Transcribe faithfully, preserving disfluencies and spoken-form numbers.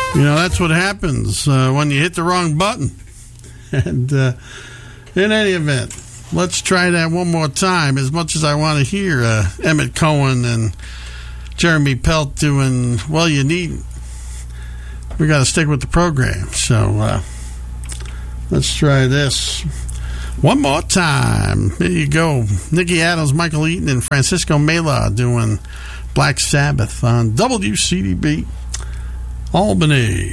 You know, that's what happens uh, when you hit the wrong button. And uh, in any event, let's try that one more time. As much as I want to hear uh, Emmett Cohen and Jeremy Pelt doing Well You Needn't, we got to stick with the program. So uh, let's try this one more time. There you go. Nicky Adams, Michael Eaton, and Francisco Mela doing Black Sabbath on W C D B Albany.